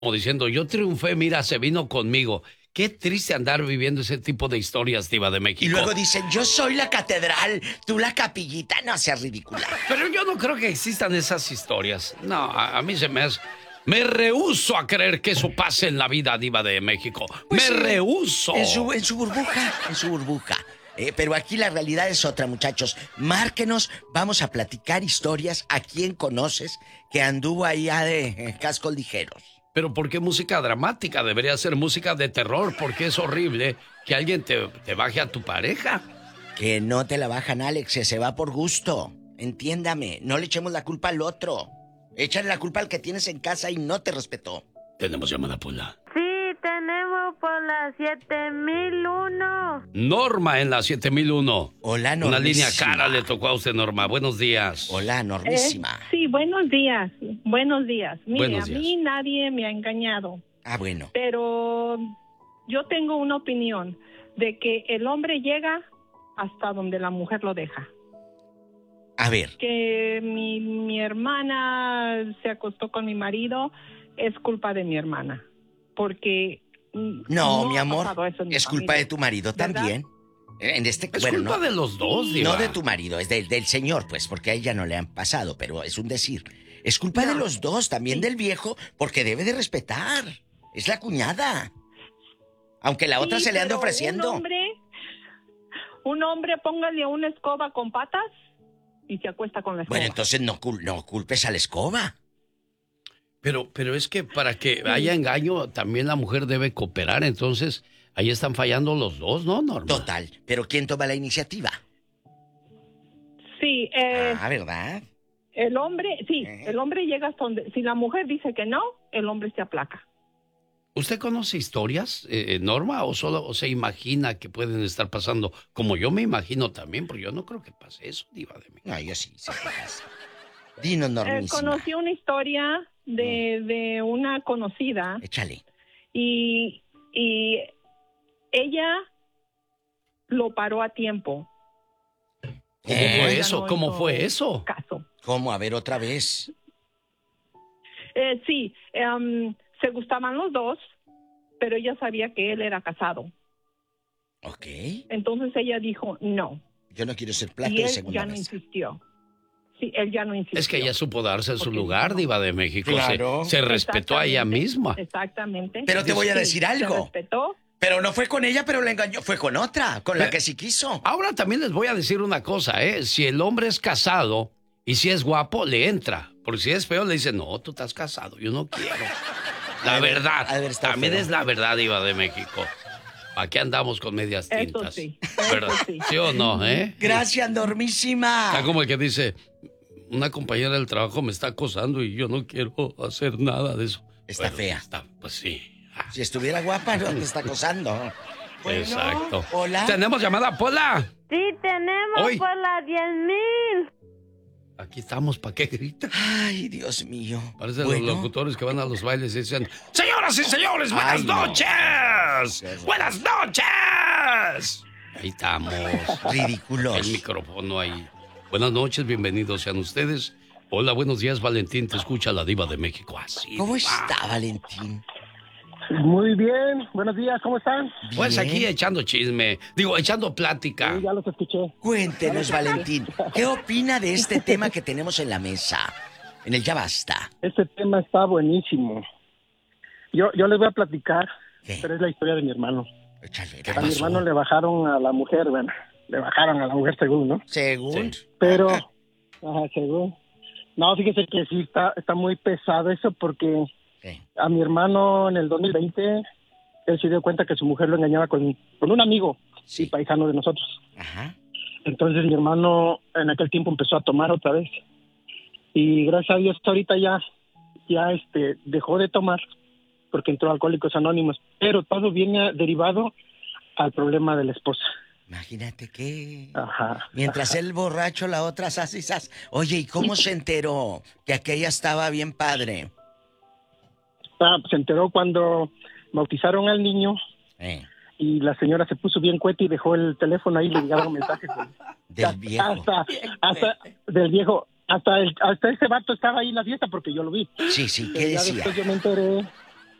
Como diciendo, yo triunfé, mira, se vino conmigo. Qué triste andar viviendo ese tipo de historias, Diva de México. Y luego dicen, yo soy la catedral, tú la capillita. No seas ridícula. Pero yo no creo que existan esas historias. No, a mí se me hace... Me rehúso a creer que eso pase en la vida, Diva de México. Pues me rehúso. En su burbuja. Pero aquí la realidad es otra, muchachos. Márquenos, vamos a platicar historias. ¿A quién conoces que anduvo allá de cascos ligeros? Pero ¿por qué música dramática? Debería ser música de terror, porque es horrible que alguien te baje a tu pareja. Que no te la bajan, Alex, se va por gusto. Entiéndame, no le echemos la culpa al otro. Échale la culpa al que tienes en casa y no te respetó. Tenemos llamada, Pola. Sí, tenemos por la 7001. Norma en la 7001. Hola, Normísima. Una línea cara le tocó a usted, Norma. Buenos días. Hola, Normísima. Sí, buenos días. Buenos días. Mire, buenos días. A mí nadie me ha engañado. Ah, bueno. Pero yo tengo una opinión de que el hombre llega hasta donde la mujer lo deja. A ver. Que mi hermana se acostó con mi marido es culpa de mi hermana. Porque... No, mi amor, es culpa de tu marido, ¿verdad? También. Es culpa de los dos, Diva. No de tu marido, es del señor, pues, porque a ella no le han pasado, pero es un decir. Es culpa de los dos, también del viejo, porque debe de respetar. Es la cuñada. Aunque la otra se le ande ofreciendo. Un hombre, póngale una escoba con patas y se acuesta con la escoba. Bueno, entonces no culpes a la escoba. Pero es que para que haya engaño, también la mujer debe cooperar. Entonces, ahí están fallando los dos, ¿no, Norma? Total. Pero ¿quién toma la iniciativa? Sí. ¿Verdad? El hombre llega hasta donde... Si la mujer dice que no, el hombre se aplaca. ¿Usted conoce historias, Norma, o solo se imagina que pueden estar pasando? Como yo me imagino también, porque yo no creo que pase eso, Diva de México. No, yo sí pasa. Dinos, Normísima. Conocí una historia de una conocida. Échale. Y ella lo paró a tiempo. ¿Cómo fue eso? Caso. ¿Cómo? A ver, otra vez. Sí, se gustaban los dos, pero ella sabía que él era casado. Ok. Entonces ella dijo no. Yo no quiero ser plato de segunda mesa. No mesa. Insistió. Sí, él ya no insistió. Es que ella supo darse en su lugar, Diva de México. Claro. Se respetó a ella misma. Exactamente. Pero te voy a decir algo. Se respetó. Pero no fue con ella, pero la engañó. Fue con otra, con la que sí quiso. Ahora también les voy a decir una cosa, ¿eh? Si el hombre es casado y si es guapo, le entra. Porque si es feo, le dice, no, tú estás casado, yo no quiero. La verdad. También es la verdad, Diva de México. Aquí andamos con medias tintas. Eso sí. ¿Verdad? ¿Sí o no, eh? Gracias, Normísima. Está como el que dice, una compañera del trabajo me está acosando y yo no quiero hacer nada de eso. Está fea. Pues sí. Si estuviera guapa, no te está acosando. Bueno, exacto. Hola. ¿Tenemos llamada, Pola? Sí, tenemos por la 10,000. Aquí estamos, ¿para qué grita? Ay, Dios mío. Parecen los locutores que van a los bailes y dicen, señoras y señores, buenas noches. Buenas noches. Ahí estamos. Ridículos. El micrófono ahí. Buenas noches, bienvenidos sean ustedes. Hola, buenos días, Valentín, te escucha la Diva de México. Así. ¿Cómo está, Valentín? Muy bien, buenos días, ¿cómo están? Pues aquí echando chisme, echando plática. Sí, ya los escuché. Cuéntenos, Valentín, ¿qué opina de este tema que tenemos en la mesa? En el Ya Basta. Este tema está buenísimo. Yo les voy a platicar, pero es la historia de mi hermano. Échale, a mi hermano le bajaron a la mujer, bueno, le bajaron a la mujer según, ¿no? Según. Sí. Pero, según. No, fíjese que sí está muy pesado eso porque... A mi hermano en el 2020, él se dio cuenta que su mujer lo engañaba con un amigo y paisano de nosotros. Ajá. Entonces mi hermano en aquel tiempo empezó a tomar otra vez. Y gracias a Dios ahorita ya dejó de tomar porque entró a Alcohólicos Anónimos. Pero todo viene derivado al problema de la esposa. Imagínate que... Ajá. Mientras él borracho, la otra sas y sas. Oye, ¿y cómo se enteró que aquella estaba bien padre? Se enteró cuando bautizaron al niño y la señora se puso bien cueta y dejó el teléfono ahí y le llegaban mensajes del viejo. Hasta del viejo. Hasta ese vato estaba ahí en la fiesta porque yo lo vi. Sí, ¿qué decía? Después yo me enteré